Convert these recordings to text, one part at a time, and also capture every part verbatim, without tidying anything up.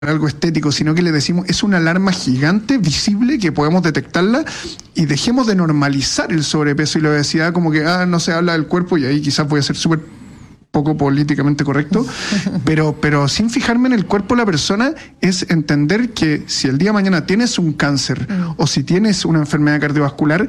algo estético, sino que le decimos, es una alarma gigante, visible, que podemos detectarla, y dejemos de normalizar el sobrepeso y la obesidad como que, ah, no se habla del cuerpo, y ahí quizás voy a ser súper poco políticamente correcto, pero, pero sin fijarme en el cuerpo de la persona, es entender que si el día de mañana tienes un cáncer mm. o si tienes una enfermedad cardiovascular,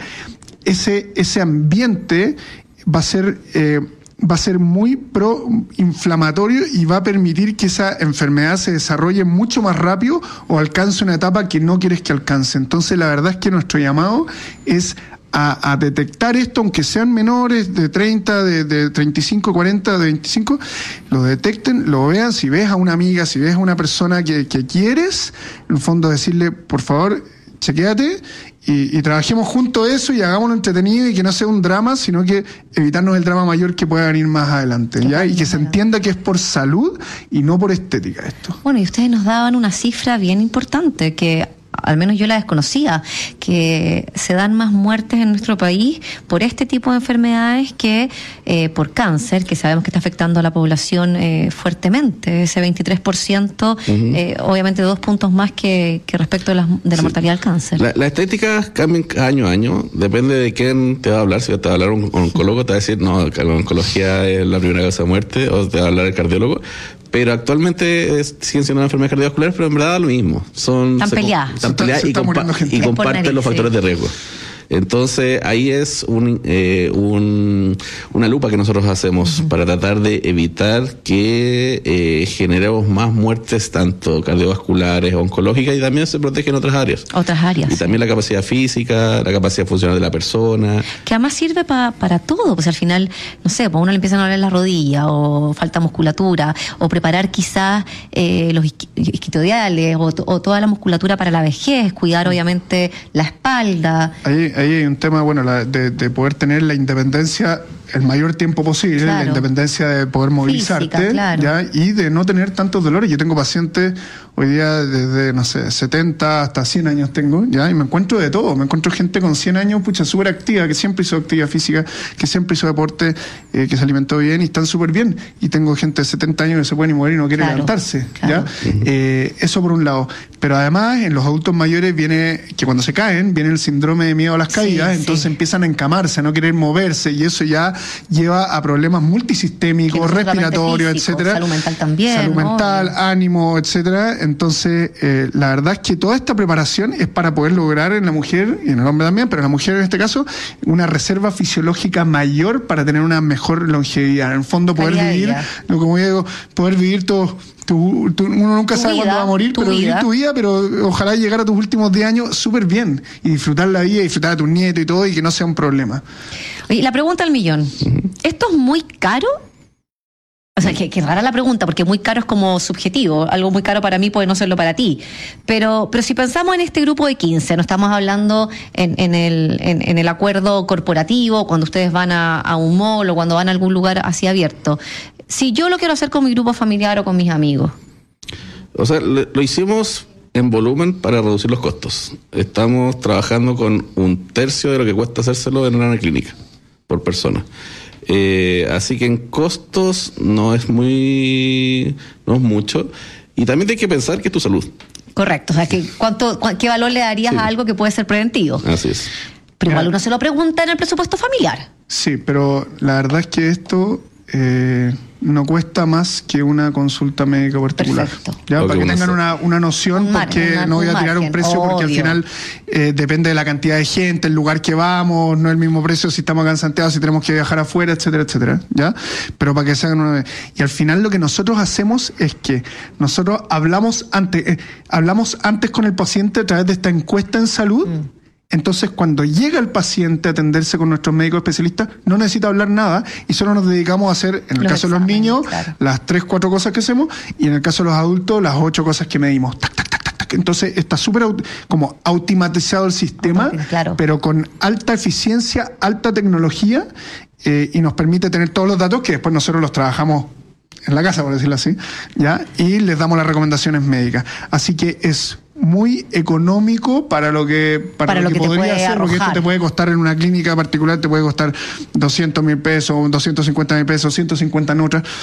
ese, ese ambiente va a ser... Eh, va a ser muy proinflamatorio y va a permitir que esa enfermedad se desarrolle mucho más rápido o alcance una etapa que no quieres que alcance. Entonces, la verdad es que nuestro llamado es a, a detectar esto, aunque sean menores de treinta, de, de treinta y cinco, cuarenta, de veinticinco, lo detecten, lo vean. Si ves a una amiga, si ves a una persona que, que quieres, en el fondo decirle, por favor, chequéate y, y trabajemos juntos eso y hagámoslo entretenido y que no sea un drama, sino que evitarnos el drama mayor que pueda venir más adelante, ¿ya? Y que se entienda que es por salud y no por estética esto. Bueno, y ustedes nos daban una cifra bien importante que al menos yo la desconocía, que se dan más muertes en nuestro país por este tipo de enfermedades que eh, por cáncer, que sabemos que está afectando a la población eh, fuertemente, ese veintitrés por ciento, uh-huh. eh, obviamente dos puntos más que, que respecto de la, de la sí. mortalidad del cáncer. Las la estéticas cambian año a año, depende de quién te va a hablar. Si te va a hablar un oncólogo, te va a decir, no, la oncología es la primera causa de muerte, o te va a hablar el cardiólogo. Pero actualmente es, siguen siendo una enfermedad cardiovascular, pero en verdad lo mismo. Son, están peleadas. Están peleadas y, compa- y comparten los factores sí. de riesgo. Entonces, ahí es un, eh, un, una lupa que nosotros hacemos uh-huh. para tratar de evitar que eh, generemos más muertes, tanto cardiovasculares, oncológicas, y también se protegen otras áreas. Otras áreas. Y también la capacidad física, la capacidad funcional de la persona. Que además sirve pa, para todo, pues al final, no sé, pues a uno le empiezan a doler la rodilla, o falta musculatura, o preparar quizás eh, los isquiotibiales, o, o toda la musculatura para la vejez, cuidar obviamente la espalda. Ahí, ahí hay un tema, bueno, la, de, de poder tener la independencia el mayor tiempo posible, claro. la independencia de poder movilizarte, física, claro. ¿ya? Y de no tener tantos dolores. Yo tengo pacientes hoy día desde, no sé, setenta hasta cien años tengo, ¿ya? Y me encuentro de todo. Me encuentro gente con cien años, pucha, súper activa, que siempre hizo actividad física, que siempre hizo deporte, eh, que se alimentó bien y están súper bien. Y tengo gente de setenta años que se puede ni mover y no quiere claro, levantarse, claro. ¿ya? Uh-huh. Eh, eso por un lado. Pero además, en los adultos mayores viene, que cuando se caen, viene el síndrome de miedo a las caídas, sí, entonces sí. empiezan a encamarse, a no querer moverse, y eso ya lleva a problemas multisistémicos, no respiratorios, físico, etcétera. Salud mental también. Salud mental, obvio. Ánimo, etcétera. Entonces, eh, la verdad es que toda esta preparación es para poder lograr en la mujer, y en el hombre también, pero en la mujer en este caso, una reserva fisiológica mayor para tener una mejor longevidad. En el fondo, poder Calidad vivir, lo como digo, poder vivir todo. Tu, tu, uno nunca tu sabe vida, cuándo va a morir, pero vida. vivir tu vida, pero ojalá llegar a tus últimos diez años súper bien y disfrutar la vida, y disfrutar a tus nietos y todo, y que no sea un problema. Oye, la pregunta al millón, ¿esto es muy caro? O sea, que, que rara la pregunta, porque muy caro es como subjetivo. Algo muy caro para mí puede no serlo para ti. Pero, pero si pensamos en este grupo de quince, no estamos hablando en, en, el, en, en el acuerdo corporativo, cuando ustedes van a, a un mall o cuando van a algún lugar así abierto. Si yo lo quiero hacer con mi grupo familiar o con mis amigos. O sea, le, lo hicimos en volumen para reducir los costos. Estamos trabajando con un tercio de lo que cuesta hacérselo en una clínica por persona. Eh, así que en costos no es muy, no es mucho. Y también hay que pensar que es tu salud. Correcto. O sea, que cuánto, ¿qué valor le darías sí. a algo que puede ser preventivo? Así es. Pero igual uno se lo pregunta en el presupuesto familiar. Sí, pero la verdad es que esto eh, no cuesta más que una consulta médica particular. Perfecto. Ya, para que tengan una, una noción, un porque mar, una, no voy a tirar un, un precio, obvio. Porque al final eh, depende de la cantidad de gente, el lugar que vamos, no es el mismo precio si estamos acá en Santiago, si tenemos que viajar afuera, etcétera, etcétera. ¿Ya? Pero para que se hagan una... Y al final lo que nosotros hacemos es que nosotros hablamos antes, eh, hablamos antes con el paciente a través de esta encuesta en salud. Mm. Entonces, cuando llega el paciente a atenderse con nuestros médicos especialistas, no necesita hablar nada y solo nos dedicamos a hacer, en el los caso exámenes, de los niños, claro. las tres, cuatro cosas que hacemos, y en el caso de los adultos, las ocho cosas que medimos. Tac, tac, tac, tac, tac. Entonces, está súper aut- como automatizado el sistema, claro. pero con alta eficiencia, alta tecnología, eh, y nos permite tener todos los datos que después nosotros los trabajamos en la casa, por decirlo así, ¿ya? Y les damos las recomendaciones médicas. Así que es muy económico para lo que para, para lo, lo que, que podría ser, porque esto te puede costar en una clínica particular, te puede costar doscientos mil pesos, doscientos cincuenta mil pesos, ciento cincuenta en otra,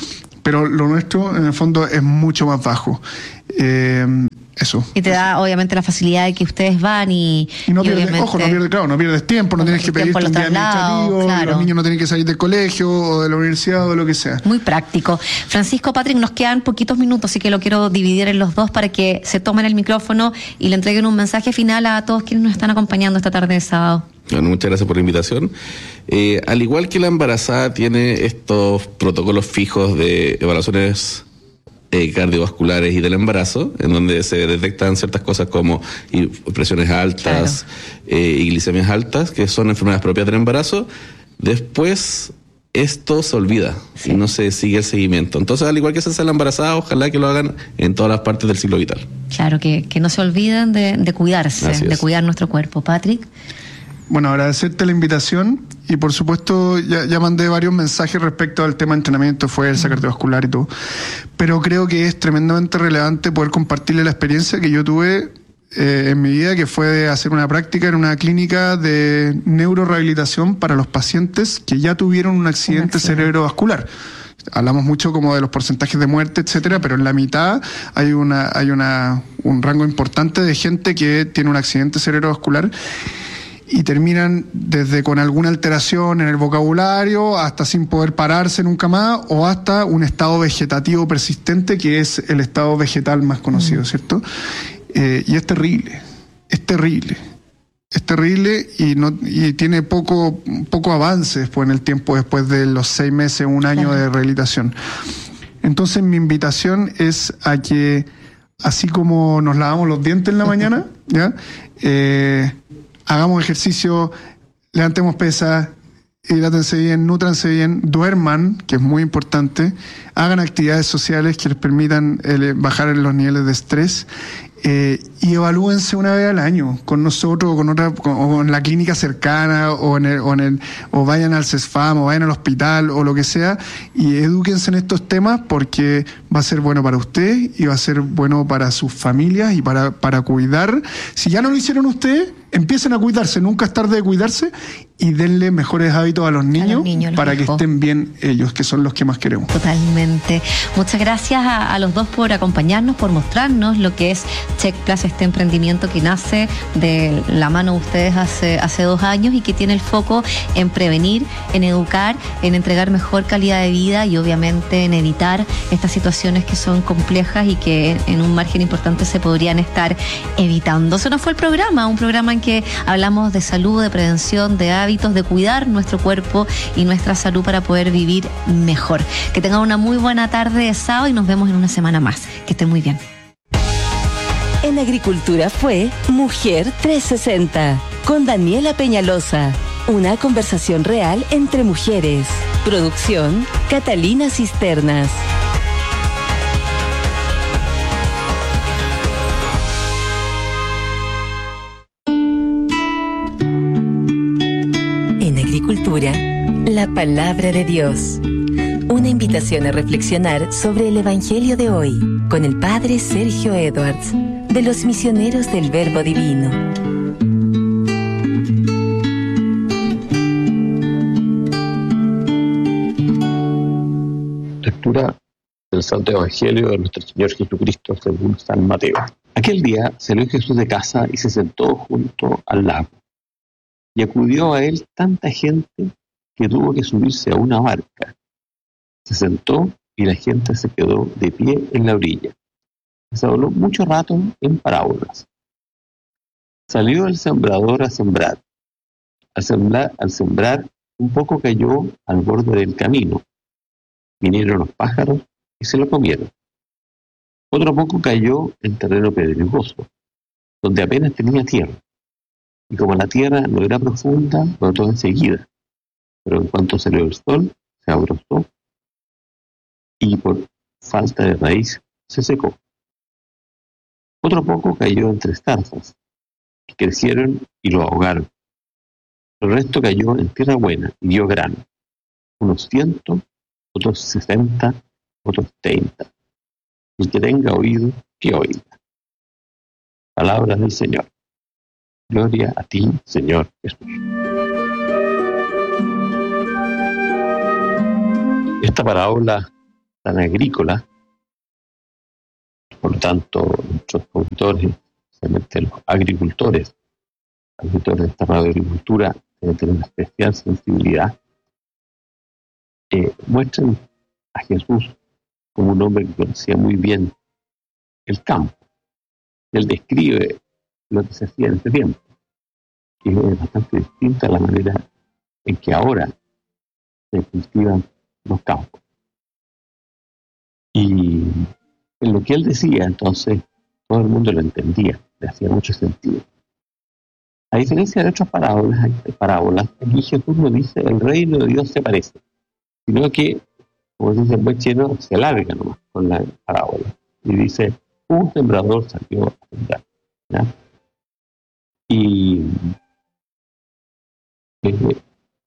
pero lo nuestro en el fondo es mucho más bajo. Eh, Eso. Y te da, obviamente, la facilidad de que ustedes van y. Y no y pierdes, obviamente, ojo, no pierdes, claro, no pierdes tiempo, no, no tienes que pedir un día administrativo, claro. Los niños no tienen que salir del colegio o de la universidad o de lo que sea. Muy práctico. Francisco, Patrick, nos quedan poquitos minutos, así que lo quiero dividir en los dos para que se tomen el micrófono y le entreguen un mensaje final a todos quienes nos están acompañando esta tarde de sábado. Bueno, muchas gracias por la invitación. Eh, al igual que la embarazada tiene estos protocolos fijos de evaluaciones Eh, cardiovasculares y del embarazo, en donde se detectan ciertas cosas como y, presiones altas, claro. eh, y glicemias altas, que son enfermedades propias del embarazo. Después esto se olvida, sí. y no se sigue el seguimiento. Entonces, al igual que se hace la embarazada, ojalá que lo hagan en todas las partes del ciclo vital. Claro, que, que no se olviden de, de cuidarse, de cuidar nuestro cuerpo. Patrick. Bueno, agradecerte la invitación y por supuesto ya, ya mandé varios mensajes respecto al tema de entrenamiento, fuerza, cardiovascular y todo, pero creo que es tremendamente relevante poder compartirle la experiencia que yo tuve eh, en mi vida, que fue de hacer una práctica en una clínica de neurorehabilitación para los pacientes que ya tuvieron un accidente, un accidente. cerebrovascular. Hablamos mucho como de los porcentajes de muerte, etcétera, pero en la mitad hay una hay una un rango importante de gente que tiene un accidente cerebrovascular y terminan desde con alguna alteración en el vocabulario hasta sin poder pararse nunca más o hasta un estado vegetativo persistente que es el estado vegetal más conocido, mm. ¿cierto? Eh, y es terrible, es terrible, es terrible y no y tiene poco poco avance después en el tiempo después de los seis meses, un año de rehabilitación. Entonces mi invitación es a que así como nos lavamos los dientes en la mañana, ¿ya? Eh, hagamos ejercicio, levantemos pesas, hidrátense bien, nútranse bien, duerman, que es muy importante, hagan actividades sociales que les permitan eh, bajar los niveles de estrés eh, y evalúense una vez al año con nosotros o con otra, con, o en la clínica cercana o en el, o en el, o vayan al CESFAM o vayan al hospital o lo que sea y edúquense en estos temas porque va a ser bueno para usted y va a ser bueno para sus familias y para, para cuidar. Si ya no lo hicieron ustedes, empiecen a cuidarse, nunca es tarde de cuidarse y denle mejores hábitos a los niños, a los niños para que estén bien ellos, que son los que más queremos. Totalmente. Muchas gracias a, a los dos por acompañarnos, por mostrarnos lo que es Check Plus, este emprendimiento que nace de la mano de ustedes hace, hace dos años y que tiene el foco en prevenir, en educar, en entregar mejor calidad de vida y obviamente en evitar estas situaciones que son complejas y que en un margen importante se podrían estar evitando. Eso no fue el programa, un programa en que hablamos de salud, de prevención, de hábitos, de cuidar nuestro cuerpo y nuestra salud para poder vivir mejor. Que tengan una muy buena tarde de sábado y nos vemos en una semana más. Que estén muy bien. En Agricultura fue Mujer trescientos sesenta con Daniela Peñalosa. Una conversación real entre mujeres. Producción Catalina Cisternas. Agricultura, la palabra de Dios. Una invitación a reflexionar sobre el Evangelio de hoy con el Padre Sergio Edwards, de los Misioneros del Verbo Divino. Lectura del Santo Evangelio de nuestro Señor Jesucristo según San Mateo. Aquel día salió Jesús de casa y se sentó junto al lago. Y acudió a él tanta gente que tuvo que subirse a una barca. Se sentó y la gente se quedó de pie en la orilla. Se habló mucho rato en parábolas. Salió el sembrador a sembrar. Al sembrar, al sembrar un poco cayó al borde del camino. Vinieron los pájaros y se lo comieron. Otro poco cayó en terreno pedregoso, donde apenas tenía tierra. Y como la tierra no era profunda, brotó enseguida. Pero en cuanto salió el sol, se abrasó y por falta de raíz se secó. Otro poco cayó entre zarzas, que crecieron y lo ahogaron. El resto cayó en tierra buena y dio grano, unos ciento, otros sesenta, otros treinta. El que tenga oído, que oiga. Palabra del Señor. Gloria a ti, Señor Jesús. Esta parábola tan agrícolas. Por lo tanto, nuestros auditores, especialmente los agricultores, agricultores de esta radioagricultura, deben tener una especial sensibilidad. Eh, muestran a Jesús como un hombre que conocía muy bien el campo. Él describe lo que se hacía en ese tiempo, que es bastante distinta a la manera en que ahora se cultivan los campos. Y en lo que él decía, entonces, todo el mundo lo entendía, le hacía mucho sentido. A diferencia de otras parábolas, parábolas, aquí Jesús no dice el reino de Dios se parece, sino que, como dice el buen chino, se alarga nomás con la parábola. Y dice, un sembrador salió a sembrar. ¿Ya? Y eh,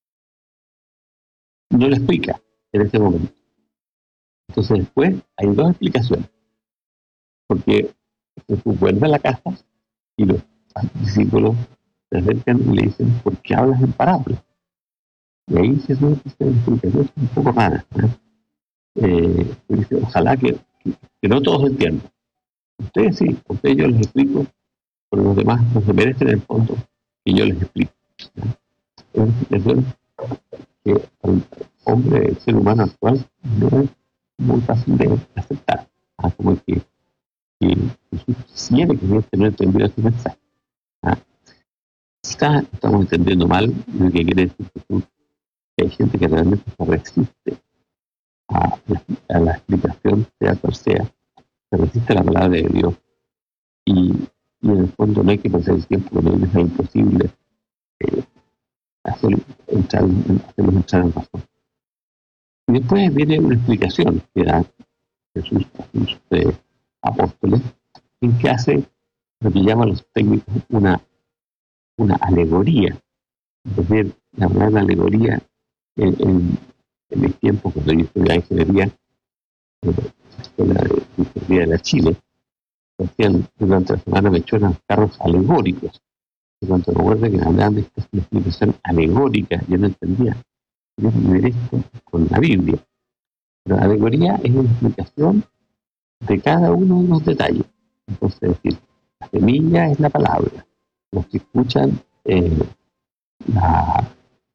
no lo explica en ese momento. Entonces después hay dos explicaciones. Porque Jesús vuelve a la casa y los discípulos se acercan y le dicen, ¿por qué hablas en parábola? Y ahí Jesús dice una explicación un poco rara. ¿eh? Eh, dice, ojalá que, que, que no todos entiendan. Ustedes sí, a ustedes yo les explico, pero los demás no se merecen en el fondo que yo les explico. ¿ya? Es una explicación que el hombre, el ser humano actual, no es muy fácil de aceptar. ¿ah? Como que, que Jesús quisiera que hubiese no entendido ese mensaje. ¿ah? Quizá estamos entendiendo mal lo que quiere decir Jesús, que hay gente que realmente se resiste a la, a la explicación, sea cual sea, se resiste a la palabra de Dios. Y, y en el fondo no hay que pasar el tiempo con ellos, es imposible eh, hacer, entrar, hacerlos entrar en razón. Y después viene una explicación que da Jesús a sus eh, apóstoles, en que hace lo que llaman los técnicos una, una alegoría. Es decir, la verdad, alegoría en, en, en mis tiempos, cuando yo estudiaba ingeniería, en la escuela de ingeniería de la Chile, hacían durante la semana me echaban carros alegóricos. Y cuando recuerdo que hablaban de esta explicación alegórica, yo no entendía. Yo me esto con la Biblia. Pero la alegoría es una explicación de cada uno de los detalles. Entonces, es decir, la semilla es la palabra. Los que escuchan eh, la,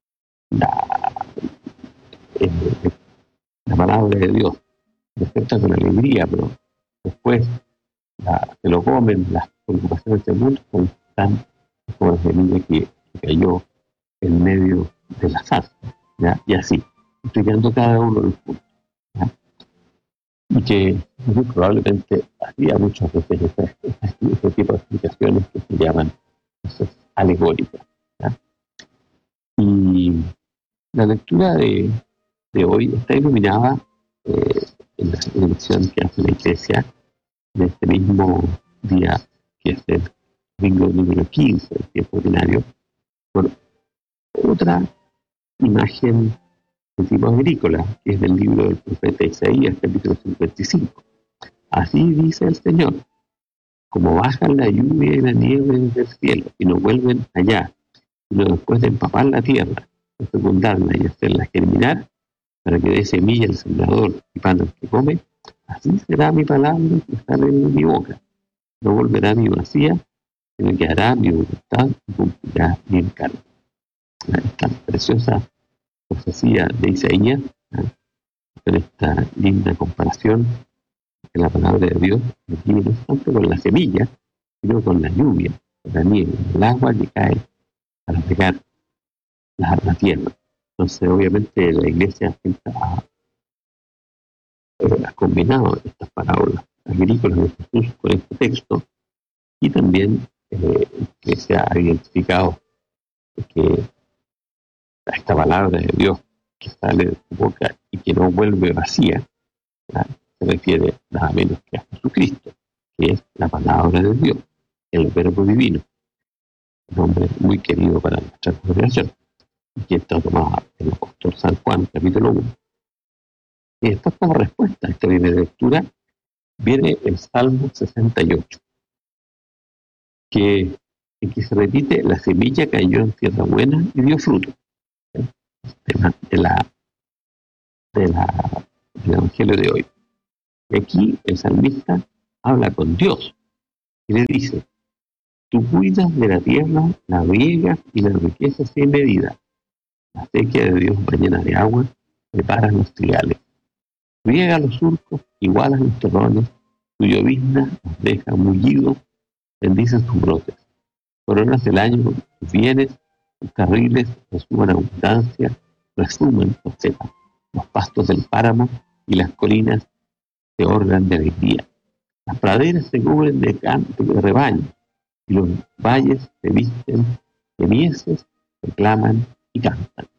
la, eh, la palabra de Dios, se aceptan con alegría, pero después la, se lo comen, las preocupaciones del mundo están como la semilla que, que cayó en medio de la zarza, ¿ya? Y así, explicando cada uno de los puntos, ¿ya? Y que muy probablemente hacía muchas veces este, este, este tipo de explicaciones que se llaman pues, alegóricas, ¿ya? Y la lectura de, de hoy está iluminada eh, en la elección que hace la Iglesia de este mismo día, que es el domingo número quince del tiempo ordinario, por otra imagen de tipo agrícola, que es del libro del profeta Isaías, capítulo cincuenta y cinco. Así dice el Señor, como bajan la lluvia y la nieve del cielo y no vuelven allá, sino después de empapar la tierra, de fecundarla y hacerla germinar, para que dé semilla al sembrador y pan al que come, así será mi palabra que sale de mi boca. No volverá mi vacía, sino que hará mi voluntad y cumplirá mi encargo. Esta preciosa profecía de Isaías, ¿eh? con esta linda comparación de la palabra de Dios, aquí no es tanto con la semilla, sino con la lluvia, con la nieve, el agua que cae para regar la, la tierra. Entonces, obviamente, la Iglesia siempre ha, eh, ha combinado estas parábolas agrícolas de Jesús con este texto, y también eh, que se ha identificado que esta palabra de Dios que sale de su boca y que no vuelve vacía, ¿verdad? Se refiere nada menos que a Jesucristo, que es la palabra de Dios, el verbo divino, un nombre muy querido para nuestra congregación, y que está tomado en el apóstol San Juan, capítulo uno. Y después, como respuesta a esta primera lectura, viene el Salmo sesenta y ocho, que, en que se repite: la semilla cayó en tierra buena y dio fruto. El tema de la, de la el Evangelio de hoy. Y aquí el salmista habla con Dios y le dice: tú cuidas de la tierra, la riegas y la riqueza sin medida. La sequía de Dios va llena de agua, prepara los trigales. Riega los surcos, igualas los terrones, tu llovizna los deja mullidos, bendices tus brotes. Coronas del año, tus bienes, tus carriles resuman abundancia, resumen, cosecha. Los pastos del páramo y las colinas se organ de alegría. Las praderas se cubren de canto de rebaño, y los valles se visten de mieses, reclaman y cantan.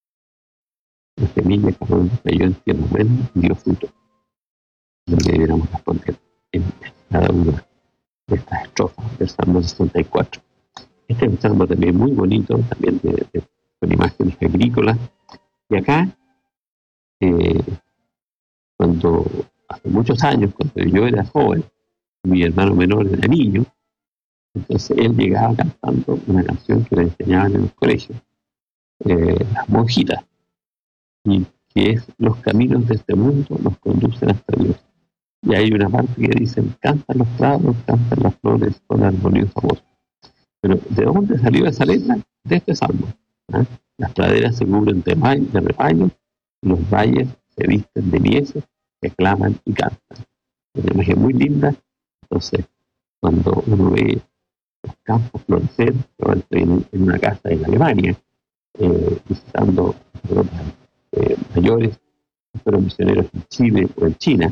La semilla que cayó en tierra buena y dio fruto. Lo que debiéramos responder en cada una de estas estrofas del Salmo sesenta y cuatro. Este es un salmo también muy bonito, también de, de, con imágenes agrícolas. Y acá, eh, cuando hace muchos años, cuando yo era joven, mi hermano menor era niño, entonces él llegaba cantando una canción que le enseñaban en los colegios, eh, las monjitas, y que es: los caminos de este mundo nos conducen hasta Dios. Y hay una parte que dice: cantan los prados, cantan las flores con armoniosa voz. Pero ¿de dónde salió esa letra? De este salmo. ¿eh? Las praderas se cubren de, ma- de rebaños, los valles se visten de mieses, se claman y cantan. Es una imagen muy linda. Entonces, cuando uno ve los campos florecer, yo estoy en, en una casa en Alemania, eh, visitando eh, mayores, fueron misioneros en Chile o en China,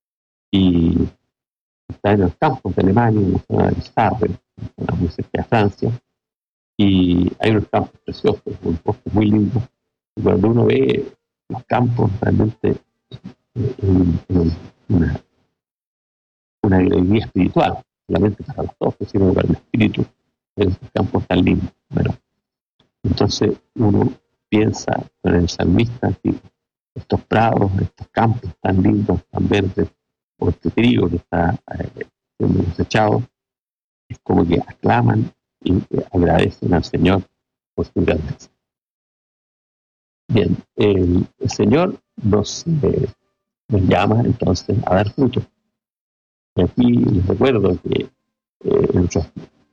y está en los campos de Alemania, en la zona de Sarre, una muy cerca de Francia, y hay unos campos preciosos, unos bosques muy lindos, y cuando uno ve los campos, realmente eh, eh, una, una alegría espiritual, solamente para los ojos, sino para el espíritu, en estos campos tan lindos. Bueno, entonces uno piensa con el salmista que estos prados, estos campos tan lindos, tan verdes, o este trigo que está eh, siendo cosechado, es como que aclaman y eh, agradecen al Señor por su grandeza. Bien, el, el Señor nos, eh, nos llama entonces a dar fruto. Y aquí les recuerdo que eh, en otros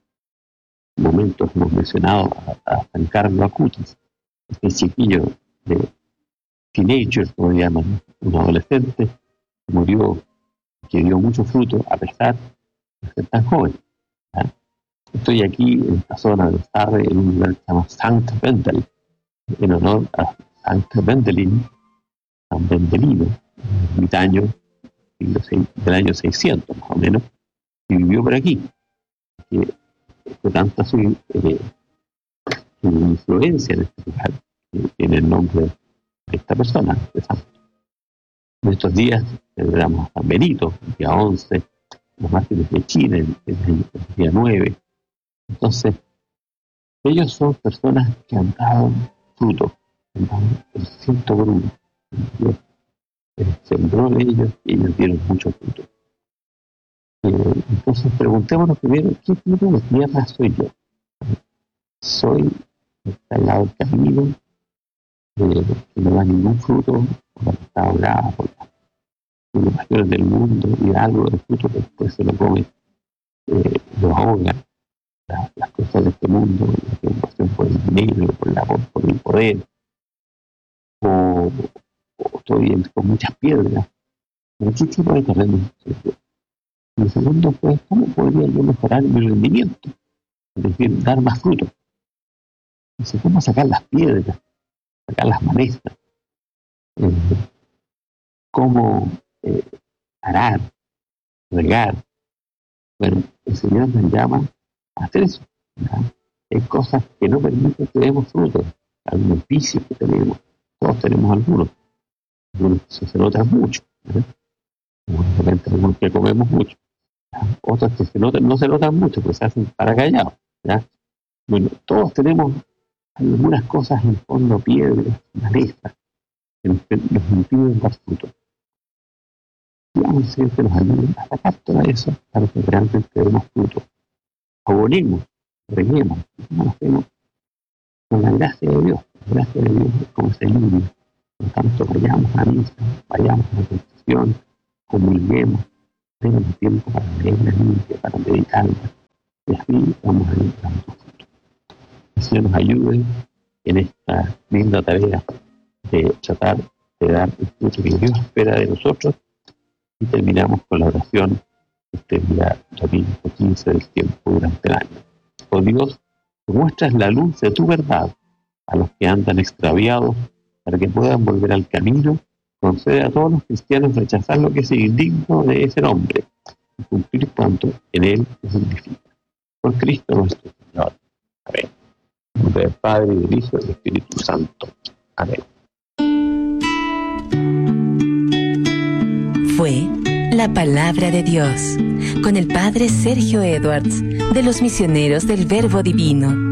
momentos hemos mencionado a, a San Carlos Acutis, este chiquillo de teenager, como llaman, un adolescente que murió, que dio mucho fruto a pesar de ser tan joven. ¿eh? Estoy aquí en esta zona de Sarre, en un lugar que se llama Sankt Vendelin, en honor a Sankt Vendelin, San Vendelino, ermitaño del año seiscientos más o menos, y vivió por aquí. Que fue tanta su, eh, su influencia en este lugar, que tiene el nombre de esta persona, de Santo. En estos días celebramos a San Benito, el día once, los mártires de Chile, el, el, el día nueve. Entonces, ellos son personas que han dado fruto, han dado el ciento por uno. Dios eh, sembró en ellos y ellos dieron mucho fruto. Eh, entonces, preguntémonos primero: ¿qué tipo de tierra soy yo? ¿Soy el que está al lado del camino, eh, que no da ningún fruto, o que está ahogada por las preocupaciones del mundo y da algo del fruto que después se lo come, eh, lo ahoga? Las, las cosas de este mundo, la preocupación por el dinero, por, la, por el poder, o, o estoy en, con muchas piedras. ¿En qué tipo de terreno soy yo? Y el segundo fue: ¿cómo podría yo mejorar mi rendimiento? Es decir, dar más fruto. Entonces, ¿cómo sacar las piedras? Sacar las malezas. Eh, ¿Cómo eh, arar? Regar. Bueno, el Señor nos llama a hacer eso. ¿verdad? Hay cosas que no permiten que demos frutos. Algunos vicios que tenemos. Todos tenemos algunos. Algunos que se notan mucho. ¿verdad? Como de repente algunos que comemos mucho. Otras que se notan, no se notan mucho, porque se hacen para callados. ¿ya? Bueno, todos tenemos algunas cosas en fondo, piedras, malezas, que nos, nos impiden dar fruto. Digamos, el Señor que nos ayude a sacar todo eso para que realmente demos fruto. Abonemos, reguemos, no lo hacemos con la gracia de Dios. La gracia de Dios es como ese lirio Por lo tanto, vayamos a la misa, vayamos a la confesión, comulguemos, tenemos tiempo para leer la Biblia, para meditarla, y así vamos a ir dando fruto. Que el Señor nos ayude en esta linda tarea de tratar de dar el fruto que Dios espera de nosotros, y terminamos con la oración este día domingo quince del tiempo durante el año. Oh Dios, tú muestras la luz de tu verdad a los que andan extraviados para que puedan volver al camino. Concede a todos los cristianos rechazar lo que es indigno de ese nombre y cumplir cuanto en él se significa. Por Cristo nuestro Señor. Amén. En nombre del Padre, y del Hijo y del Espíritu Santo. Amén. Fue la palabra de Dios con el Padre Sergio Edwards de los Misioneros del Verbo Divino.